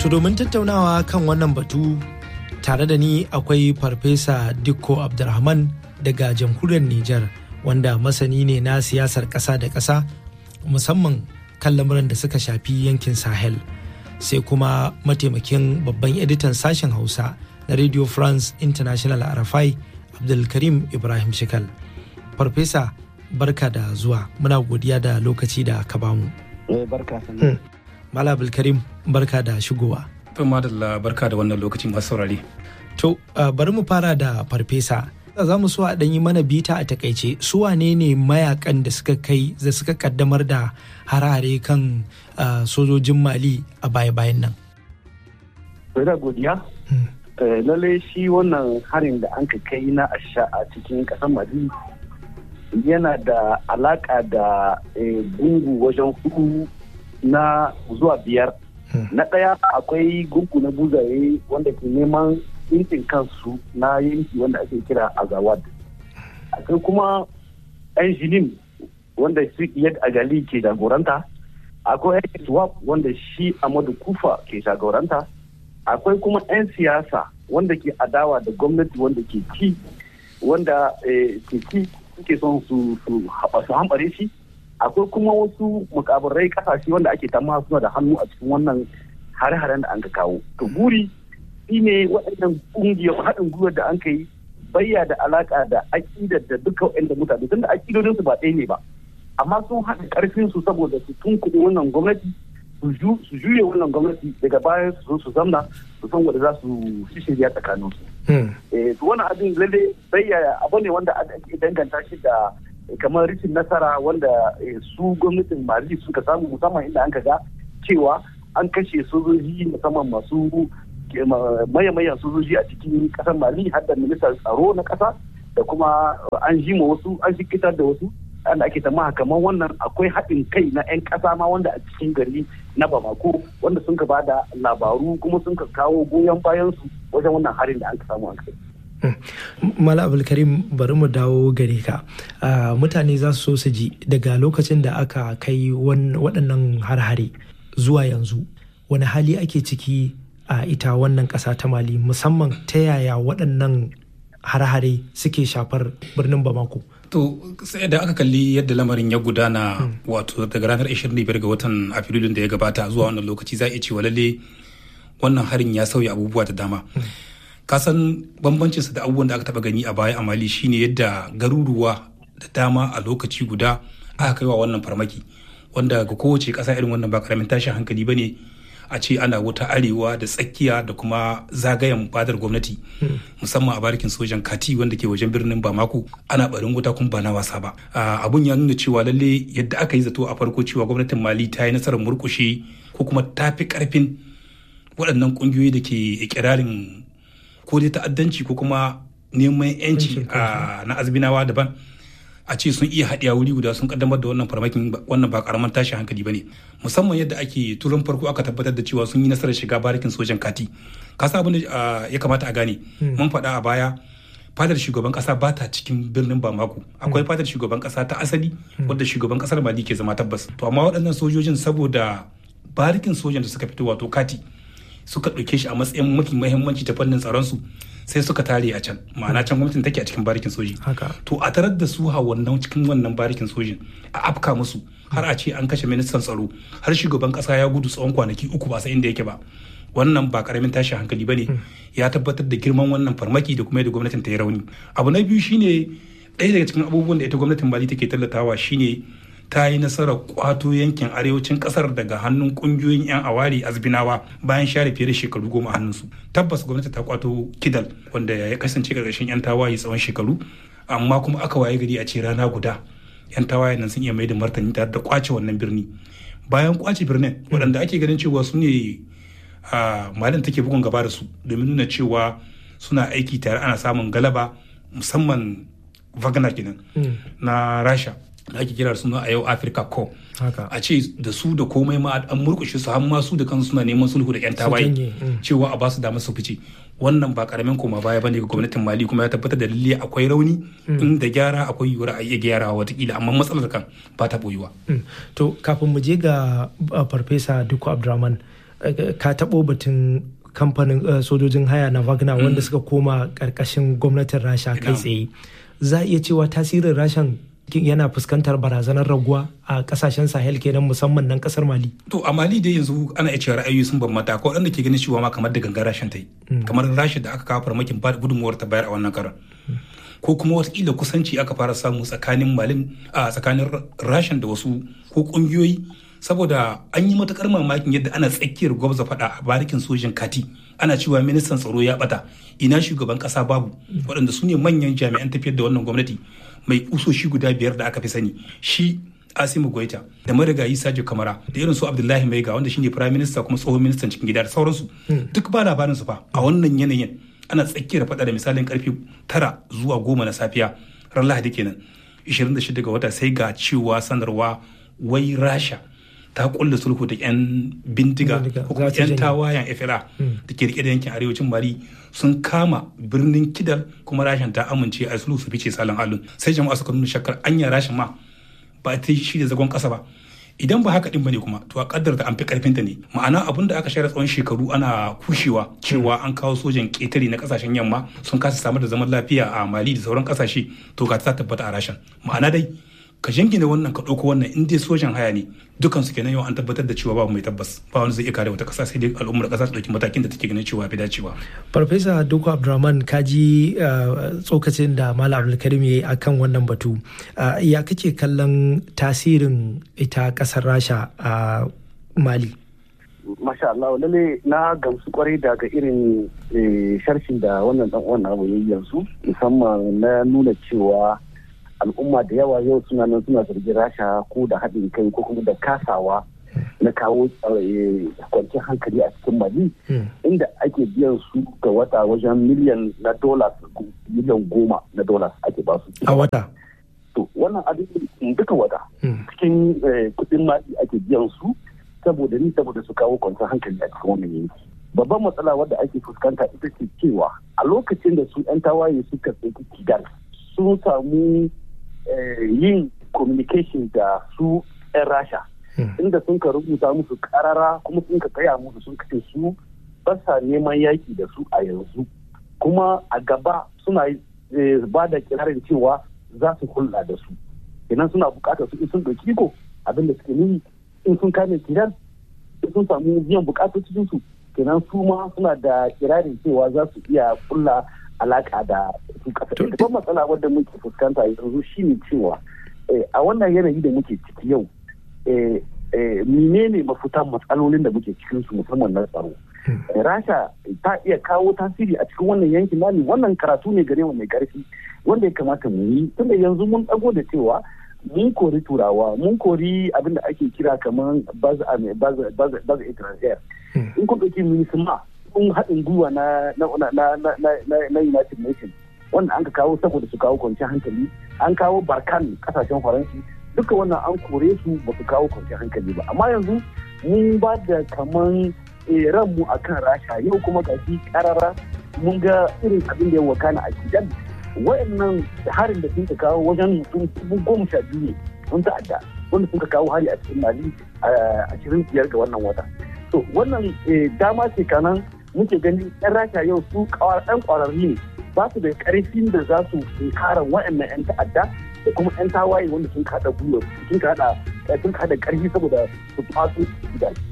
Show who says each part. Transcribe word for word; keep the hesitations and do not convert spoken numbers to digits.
Speaker 1: To domin tattaunawa kan wannan batu tare da ni akwai Farfesa Dikko Abdulrahman daga jamhuriyar Nijar, wanda masani ne na siyasar ƙasa da ƙasa musamman kan lamuran da suka shafi yankin Sahel. Sai kuma mataimakin babban editan sashen Hausa na Radio France International R F I Abdulkarim Ibrahim Shikal. Farfesa, barka da zuwa, muna godiya da lokaci da ka bamu.
Speaker 2: Eh, barka sanin.
Speaker 1: Malam Abdulkarim, barka da shigowa.
Speaker 3: To madalla, barka da wannan lokacin masu saurare.
Speaker 1: To uh, bari mu fara da Farfesa. Za mu so a ɗan yi mana bita a takaice, su wane ne mayakan da suka kai da suka kaddamar da harare kan uh, sojojin Mali a baya-bayan nan?
Speaker 2: Bai da godiya. Lalle shi wannan harin da an kai na asha a cikin ƙasar Mali yana da alaka da gungu wajen hudu na zuwa biyar. Na ɗaya akwai gungu na buzaye wanda ke neman yankin kansu na yanki wanda ake kira Azawad. Akwai kuma yan jinin wanda su Iyad Agali ke jagoranta. Akwai yan Swap wanda shi Amadu Kufa ke jagoranta. Akwai kuma yan siyasa wanda ke adawa da gwamnati wanda ke ci wanda ke ci suke son su hambare shi. Akwai kuma wasu mukabarai kasashe wanda ake tamma suna da hannu a cikin wannan hare-haren da an ka kawo. To buri shi ne waɗannan ƙungiyar haɗin gwiwar da an ka yi bayya da alaƙa da aƙidar da duka waɗanda mutane, tunda aƙidodin su ba ɗaya ne ba, amma sun haɗa ƙarfin su saboda su tunkuɗe wannan gwamnati, su juye wannan gwamnati daga baya su zo su zamna su san wanda za su shirya tsakanin su. To wannan abin lalle bayya abu ne wanda ake danganta shi da kamar rikin nasara wanda su gwamnatin Mali suka samu, musamman inda an ka ga cewa an kashe sojoji musamman masu maye-mayen sojoji a cikin kasar Mali, har da ministan tsaro na kasa, da kuma an ji ma wasu an shikitar da wasu da ake tamaha kamar wannan akwai haɗin kai na 'yan ƙasa ma wanda a cikin gari na Bamako wanda sun ka bada labaru kuma sun ka kawo goyon bayan su wajen wannan harin da an ka samu an kai.
Speaker 1: Mala Abdulkarim, bari mu dawo gare ka. Mutane za su so su ji daga lokacin da aka kai waɗannan har-hare zuwa yanzu wani hali ake ciki a ita wannan ƙasa ta Mali, musamman ta yaya waɗannan har-hare suke shafar birnin Bamako.
Speaker 3: To sai da aka kalli yadda lamarin ya gudana hmm. wato daga ranar ashirin da biyar ga watan Afrilun da ya gabata zuwa wannan lokaci za a iya cewa lalle wannan harin ya sauya abubuwa da dama. Hmm. Kasan bambancinsa da abubuwan da aka taba gani a baya a Mali shine yadda garuruwa da dama a lokaci guda aka kai wa wannan farmaki, wanda ga kowace ƙasa irin wannan ba karamin tashin hankali bane a ce ana wuta arewa da tsakiya da kuma zagayen fadar gwamnati musamman a barikin sojan Kati wanda ke wajen birnin Bamako ana barin wuta kuma ba na wasa ba. Abun ya nuna cewa lalle yadda aka yi zato a farko cewa gwamnatin Mali ta yi nasarar murkushe ko kuma ta fi karfin waɗannan ƙungiyoyi da ke ikirarin ko dai ta'addanci ko kuma neman yanci na azbinawa daban, a ce sun iya haɗiya wuri guda sun kaddamar da wannan farmakin, wannan ba karaman tashin hankali bane, musamman yadda ake turan farko aka tabbatar da cewa sun yi nasarar shiga barikin sojan Kati. Kasa abin da ya kamata a gane, mun faɗa a baya fadar shugaban kasa ba ta cikin birnin Bamako, akwai fadar shugaban kasa ta asali wadda shugaban kasar Mali ke zama tabbas. To amma waɗannan sojojin saboda barikin sojan da suka fito wato Kati suka ɗauke shi a matsayin mafi mahimmanci ta fannin tsaron su, sai suka tare a can, ma'ana can gwamnatin take a cikin barikin soji. To a tarar da su a wannan cikin wannan barikin sojin a afka musu har a ce an kashe ministan tsaro, har shugaban kasa ya gudu tsawon kwanaki uku ba san inda yake ba, wannan ba karamin tashin hankali bane. Ya tabbatar da girman wannan farmaki da kuma yadda gwamnatin ta yi rauni. Abu na biyu shine ɗaya daga cikin abubuwan da ita gwamnatin Mali take tallatawa shine ta yi nasarar kwato yankin arewacin kasar daga hannun kungiyoyin 'yan awari azbinawa bayan share fiye da shekaru goma hannunsu. Tabbas gwamnati ta kwato Kidal wanda ya kasance karkashin 'yan tawaye tsawon shekaru, amma kuma aka waye gari a ce rana guda 'yan tawaye nan sun iya mai da martani tare da kwace wannan birni. Bayan kwace birnin, waɗanda ake ganin cewa su ne Malin take bugun gaba da su domin nuna cewa suna aiki tare ana samun galaba, musamman Wagner kenan na Rasha da ake kira suna a yau Africa Corps. A ce da su da komai ma an murkushe su har ma su da kansu suna neman sulhu da 'yan tawaye cewa a ba su damar su fice. Wannan ba karamin koma baya bane ga gwamnatin Mali, kuma ya tabbatar da lalle akwai rauni inda gyara akwai yiwuwar a iya gyarawa watakila, amma matsalar kan ba ta boyuwa.
Speaker 1: To kafin mu je ga Farfesa Dikko Abdulrahman, ka taɓo batun kamfanin sojojin haya na Wagner wanda suka koma ƙarƙashin gwamnatin Rasha kai tsaye. Za a iya cewa tasirin Rashan yana fuskantar barazanar raguwa a kasashen Sahel kenan musamman nan kasar Mali.
Speaker 3: To a Mali dai yanzu ana iya cewa ra'ayoyi sun bambanta ko wanda ke ganin cewa ma kamar da gangan Rashan ta yi. Kamar Rasha da aka kawo farmakin ba gudunmuwar ta bayar a wannan karan. Ko kuma watakila kusanci aka fara samu tsakanin Malin a tsakanin Rashan da wasu ko kungiyoyi saboda an yi matukar mamakin yadda ana tsakiyar gwabza fada a barikin sojin kati ana cewa ministan tsaro ya bata ina shugaban kasa babu waɗanda su ne manyan jami'an tafiyar da wannan gwamnati mai kusoshi guda biyar da aka fi sani shi Asimu Goita da marigayi Sajo Kamara da irin su Abdullahi Maiga wanda shine prime minister kuma tsohon ministan cikin gida da sauransu duk ba labarin su fa a wannan yanayin ana tsakiyar fada da misalin karfe tara zuwa goma na safiya ran Lahadi kenan ishirin da shida ga wata sai ga cewa sanarwa wai Rasha ta kulle sulhu da yan bindiga ko kuma yan tawayan F L A da ke rike da yankin arewacin Mali sun kama birnin Kidal kuma Rashan ta amince a sulhu su fice salon alun sai jama'a suka nuna shakkar anya Rashan ma ba ta shi da zagon kasa ba idan ba haka din bane kuma to a kaddar ta an fi karfin ta ne ma'ana abin da aka share tsawon shekaru ana kushewa cewa an kawo sojan ketare na kasashen yamma sun kasa samar da zaman lafiya a Mali da sauran kasashe to ga ta tabbata a Rashan ma'ana dai ka jingina wannan ka ɗauko wannan in dai sojan haya ne dukan su kenan yau an tabbatar da cewa babu mai tabbas ba wani zai iya kare wata ƙasa sai dai al'ummar ƙasa ta ɗauki matakin da take ganin cewa bai dacewa.
Speaker 1: Farfesa Dukku Abdurrahman ka ji tsokacin da Malam Abdulkarim ya yi akan wannan batu ya kake kallon tasirin ita ƙasar Rasha a Mali.
Speaker 2: Masha Allah lalle na gamsu kwarai daga irin sharshin da wannan dan uwan abu yayi yanzu musamman na nuna cewa al'umma da yawa yau suna nan suna zargin Rasha ko da haɗin kai ko kuma da kasawa na kawo kwanciyar hankali a cikin Mali inda ake biyan su ga wata wajen miliyan na dollars miliyan goma na dollars ake ba su
Speaker 1: a wata.
Speaker 2: To wannan abin duka wata cikin kuɗin Mali ake biyan su saboda ni saboda su kawo kwanciyar hankali a cikin wannan yanki. Babban matsala wadda ake fuskanta ita ce cewa a lokacin da su 'yan tawaye suka tsaye Kigali sun samu yin communication da su 'yan Rasha inda sun ka rubuta musu karara kuma sun ka kaya musu sun kace su ba sa neman yaki da su a yanzu kuma a gaba suna ba da kirarin cewa za su hulɗa da su kenan suna bukatar su in sun ɗauki iko abin da suke nuni in sun kame kiran sun samu biyan bukatocin su kenan su ma suna da kirarin cewa za su iya kulla alaka da su kasa. Ita matsala wadda muke fuskanta yanzu shine cewa a wannan yanayi da muke ciki yau menene mafitan matsalolin da muke cikin su musamman na tsaro. Rasha ta iya kawo tasiri a cikin wannan yankin Mali wannan karatu ne gare mu mai karfi wanda ya kamata mu yi tunda yanzu mun dago da cewa mun kori turawa mun kori abin da ake kira kamar baza baza étrangère in kun ɗauki minisma kun haɗin gwiwa na na United Nations wanda an ka kawo saboda su kawo kwanciyar hankali an kawo barkan kasashen faransi duka wannan an kore su ba su kawo kwanciyar hankali ba amma yanzu mun ba da kaman ranmu a kan Rasha yau kuma gashi karara mun ga irin abin da ya wakana a Kigali wayannan harin da sun ka kawo wajen mutum dubu goma sha biyu ne sun ta'adda wanda sun ka kawo hari a cikin Mali ashirin biyar ga wannan wata to wannan dama ce kanan muke gani yan Rasha yau su ɗan ƙwararri ne ba su da ƙarfin da za su kara waɗannan yan ta'adda da kuma yan tawaye wanda sun kaɗa gwiwa sun kaɗa ƙarfi saboda su fasu gida.